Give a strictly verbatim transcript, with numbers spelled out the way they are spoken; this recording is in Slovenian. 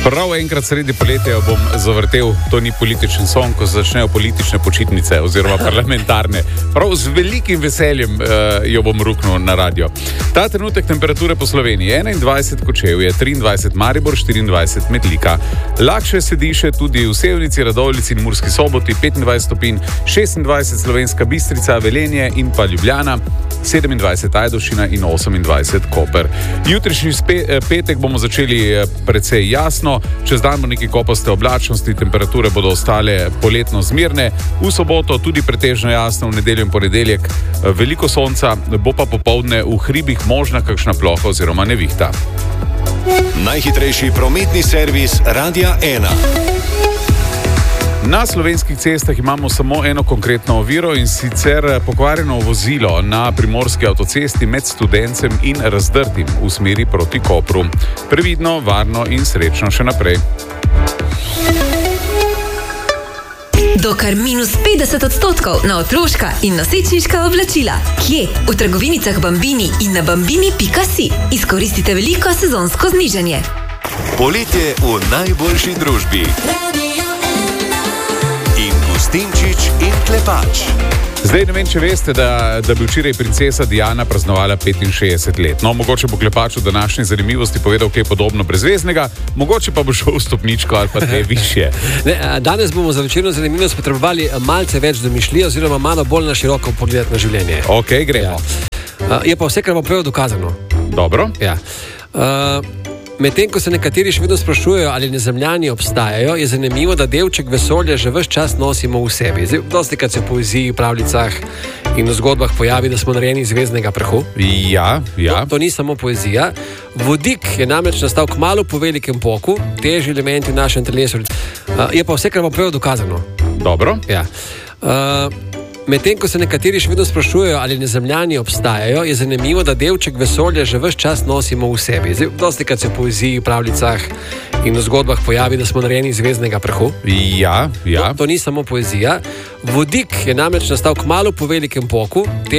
Prav enkrat sredi poletja bom zavrtel, to ni političen song, ko začnejo politične počitnice oziroma parlamentarne. Prav z velikim veseljem uh, jo bom ruknil na radio. Ta trenutek temperature po Sloveniji enaindvajset Kočevje, triindvajset Maribor, štiriindvajset Metlika. Lakše se diše tudi v Sevnici, Radovljici in Murski Soboti, petindvajset stopinj, šestindvajset Slovenska Bistrica, Velenje in pa Ljubljana, sedemindvajset Ajdovščina in osemindvajset Koper. Jutrišnji spe, petek bomo začeli precej jasno, čez dan bo nekaj kopaste oblačnosti, temperature bodo ostale poletno zmirne, v soboto tudi pretežno jasno, v nedeljo in ponedeljek veliko sonca, bo pa popoldne v hribih možna kakšna ploha oziroma nevihta. Najhitrejši prometni servis Radia ena. Na slovenskih cestah imamo samo eno konkretno oviro, in sicer pokvarjeno vozilo na primorski avtocesti med Studencem in Razdrtim v smeri proti Kopru. Previdno, varno in srečno še naprej. Do kar minus petdeset odstotkov na otroška in nosečniška oblačila. Kje? V trgovinicah Bambini in na bambini pika si. Izkoristite veliko sezonsko znižanje. Poletje v najboljši družbi. Gustinčič in Klepač. Zdaj ne vem, če veste, da, da bi včeraj princesa Diana praznovala petinšestdeset let. No, mogoče bo Klepač v današnji zanimivosti povedal kaj podobno brezveznega, mogoče pa bo šel v stopničko ali pa dve višje. Ne, danes bomo za večerno zanimivost potrebovali malce več domišljije oziroma malo bolj na široko pogled na življenje. Ok, gremo. Ja. Je pa vse, kar vam prav dokazano. Dobro. Ja. Uh, Medtem, ko se nekateri še vedno sprašujejo, ali nezemljani obstajajo, je zanimivo, da delček vesolja že ves čas nosimo v sebi. Zdaj, dostikrat se v poeziji, pravljicah in v zgodbah pojavi, da smo narejeni iz zvezdnega prahu. Ja, ja. To, to ni samo poezija. Vodik je namreč nastal kmalu po velikem poku, težji elementi v našem telesu. Uh, je pa vse, kar vam prav dokazano. Dobro. Ja. Uh, Medtem, ko se nekateri še vedno sprašujejo, ali nezemljani obstajajo, je zanimivo, da delček vesolja že ves čas nosimo v sebi. Zdaj, dostikrat se v poeziji, pravljicah in v zgodbah pojavi, da smo narejeni iz zvezdnega prahu. Ja, ja. To, to ni samo poezija. Vodik je namreč nastal kmalu po velikem poku.